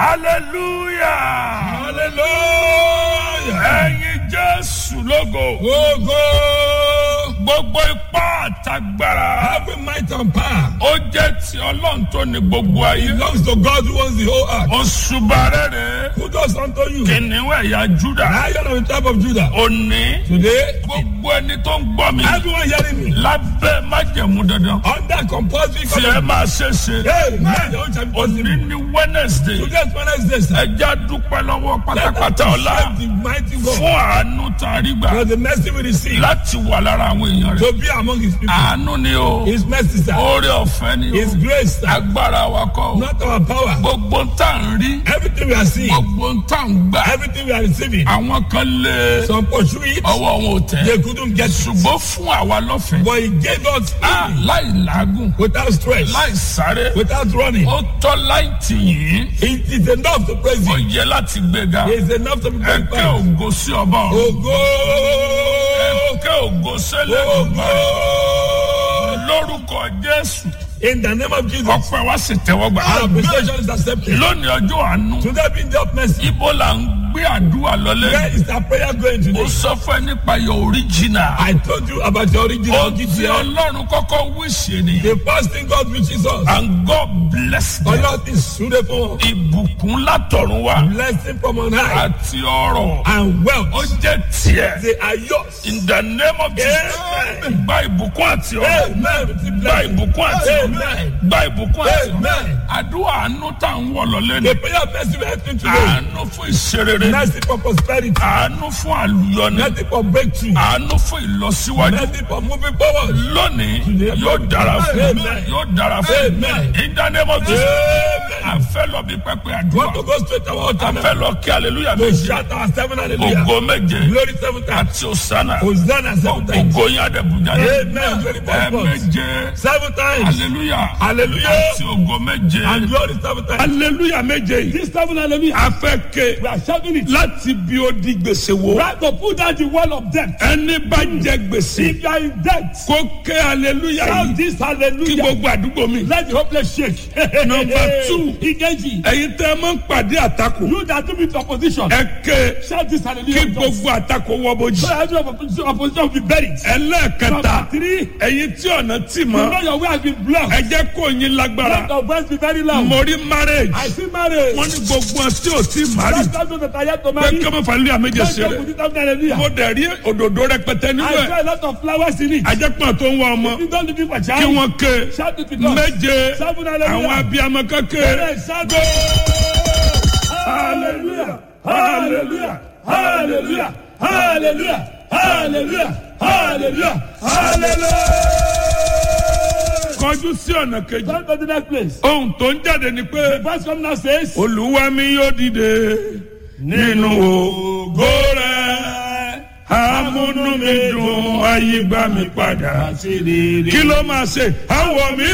hallelujah. Ẹ̀yin Jésù lógo. Gbogbo ipá àtagbára. Every might and power. Ó jẹ́ ti Ọlọ́run tó ní gbogbo ayé. Belongs to God who owns the whole earth. Òṣùbà rere. Who does unto you? Kìnìún ẹ̀yà Júdà. Lion of the tribe of Judah. Òní. Today, Gbogbo ẹni tó ń gbọ́ mi. everyone hearing me. Lábẹ́ májẹ̀mú dandan. Under compulsory Tí ẹ covenant. máa ṣe ṣe. Hey, man, your own shall be Òní possible. ní Wednesday. Today's Wednesday, sir. Ẹ já dúpẹ́ lọ́wọ́ Let us pátápátá ọ̀la. appreciate the mighty God. Fún àánú tàrí gbà. For the mercy we receive. Láti wà lára àwọn èèyàn rẹ̀. To be among his people. Àánú ni o. His mercy, sir. Oore ọ̀fẹ́ ni o. His grace, sir. Agbára wa kọ́ o. Not our power. Gbogbo ń tà ń rí. Everything we are seeing. Gbogbo ń tà ń gbà. Everything we are receiving. Àwọn kan lé Some pursue it. ọwọ́ wọn ò tẹ̀. They couldn't get it. Ṣùgbọ́n fún àwa lọ́fẹ̀ẹ́. But he gave us freely, Láì làágùn. without stress, Láì sáré. without running. Ó tọ́ láì tì yín. It is enough to praise Ó him. yẹ láti gbéga. It is enough to be Ẹ̀kẹ́ glorified. ògo sí ọba ọ̀run. Ògo! Ẹ̀kẹ́ ògo sẹ́lẹ̀ Ògo! lórúkọ Jésù. In the name of Jesus, Ọpẹ́ wa sì tẹ́wọ́ gbà. our appreciation is accepted. Lónìí ọjọ́ àánú. Today being the of mercy, Ibo là ń gbé àdúrà lọlé. where is our prayer going Ó today? sọ fún ẹ nípa your original. I told you about your original Ó ti GTL. Ọlọ́run kọ́kọ́ wíṣẹ́ ni. The first thing God wishes us, And God bless them. Allah is suitable, Ìbùkún látọ̀run wá. blessing from on high, Àti ọrọ̀. and Ó wealth. jẹ́ tiẹ̀. They are yours. In the name of Jesus. Amen. Gba ìbùkún àti ọrọ̀. Amen. Receive Gba blessing. ìbùkún àti ọrọ̀. Amen. Gba ìbùkún àti ọrọ̀. Amen. Àdúrà àánú tá à ń wọ̀ lọ́lé ni. The prayer of mercy we are asking today. Àánú fún ìṣerere. Mercy for prosperity. Àánú fún àlùyọni. Mercy for breakthrough. Àánú fún ìlọsíwájú. Mercy for moving forward. Lónìí yóò dára fún Amen. yóò dára fún Amen. In the name of Jesus. Amen. A fẹ́ lọ bí pẹpẹ Want to àdúrà. go straight to our A altar now? fẹ́ lọ kí hallelujah To méje. shout our seven hallelujah. Ògo méje. Glory seven times. Àti òsánà. Hosanna seven times. Ògo yín àdẹ̀bùjà. Amen. Glory Méje. seven times. Hallelujah. Hallelujah. Àti ògo méje. And glory seven times. Hallelujah méje. This seven hallelujah. A fẹ́ ké We are shouting it. láti bí ó di gbèsè wo. Try to put down the wall of death. Ẹni bá jẹ gbèsè. If you are in debt, Kó ké hallelujah shout yìí. this Kí hallelujah. gbogbo àdúgbò mi. Let the hopeless shake. Number 2. Ikeji. Ẹ̀yin tẹ́ ẹ máa ń pàdé àtakò. You that do with opposition. Ẹ ké Shout this kí hallelujah. gbogbo àtakò wọ bójì. So every opposition will be buried. Ẹlẹ́ẹ̀kẹta. Number 3. Ẹ̀yin tí ọ̀nà tì You mọ́. know your way has been blocked. Ẹ jẹ́ kó yín lágbára. Let your voice be very loud. Mo rí marriage. I see marriage. Wọ́n ní gbogbo tí ò tí màrí. That's not that I have to Pé marry. kí ọmọ fàlẹ́ àméjẹ Let's ṣe go rẹ̀. put it down hallelujah. Mo dẹ̀ rí òdòdó rẹpẹtẹ nínú I ẹ̀. saw a lot of flowers in it. Ajẹ́pọ̀n tó ń wá ọmọ. You don't live for Kí child. wọ́n ké Shout it with us. méje. Seven hallelujah. Àwọn abiyamọ kékeré. Parents, shout it. Hallelujah. Hallelujah. Hallelujah. Hallelujah. Hallelujah. Hallelujah. Hallelujah. Kọjú sí ọ̀nà kejì. Don't go to that place. Ohun tó ń jáde ni pé. The verse come now says, Olúwa mi yóò dìde nínú ògo rẹ̀. Amúnú mi dùn, ayé gbà mí padà. Kí ló máa ṣe? Àwọ̀ mi